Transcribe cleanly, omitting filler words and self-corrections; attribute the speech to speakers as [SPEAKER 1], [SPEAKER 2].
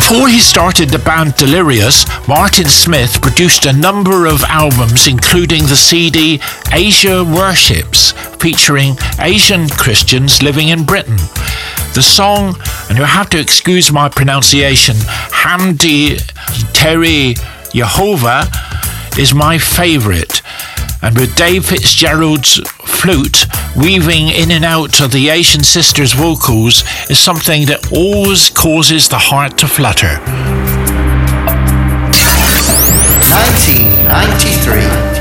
[SPEAKER 1] Before he started the band Delirious, Martin Smith produced a number of albums, including the CD Asia Worships, featuring Asian Christians living in Britain. The song, and you'll have to excuse my pronunciation, Hamdi Teri Yehovah, is my favourite. And with Dave Fitzgerald's flute weaving in and out of the Asian sisters' vocals is something that always causes the heart to flutter.
[SPEAKER 2] 1993.